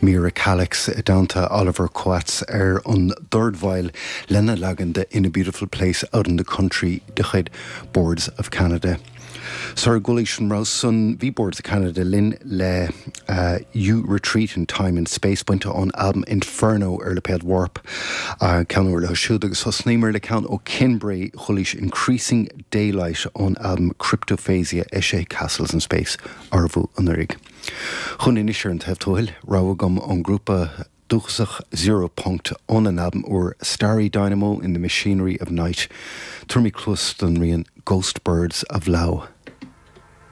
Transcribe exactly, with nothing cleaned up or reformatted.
Mira Calix downta Oliver Coates ar an Thirdvile lena laganda in a beautiful place out in the country de chuid Boards of Canada. Sir Gulishan Rouse son V Boards of Canada lin le uh, You Retreat in Time and Space buinte on album Inferno ar le pead warp uh, can or le siúd agus hosnémer le can o Kinbray chulis Increasing Daylight on album Cryptophasia Eshe Castles in Space arvu anurig. Chun inisir an teftoil rawagam on grúpa Dúchasach Zero Punct on an album or Starry Dynamo in the Machinery of Night. Turmi Clust and Rian Ghost Birds of Lao.